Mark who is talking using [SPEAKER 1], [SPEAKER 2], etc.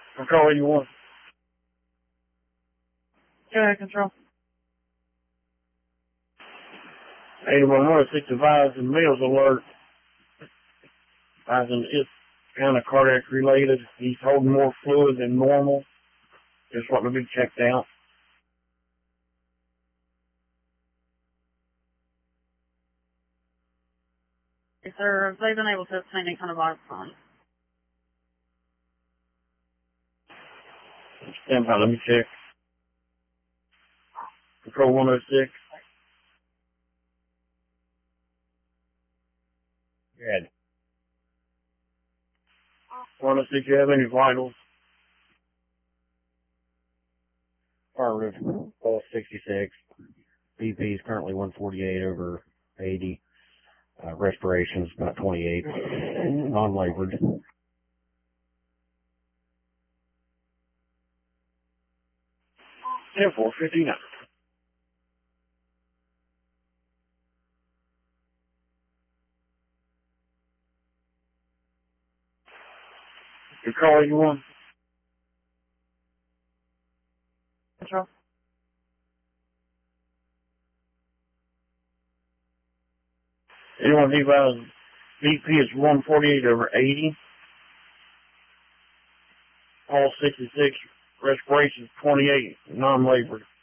[SPEAKER 1] Control 81.
[SPEAKER 2] Go ahead, Control.
[SPEAKER 1] 8116 advising meals alert. Advising it's kind of cardiac related. He's holding more fluid than normal. Just wanting to be checked out.
[SPEAKER 2] Yes, sir. Have they been able to obtain any kind of vital signs?
[SPEAKER 1] Stand by, let me check. Control 106. Good. 106, you have any vitals?
[SPEAKER 3] Affirmative. Pulse 66. BP is currently 148/80. Respiration's about 28. Non-labored.
[SPEAKER 1] 10-4-59. Control 81.
[SPEAKER 2] Control.
[SPEAKER 1] Anyone advised BP is 148/80. Pulse 66. Respiration 28. Non-labored.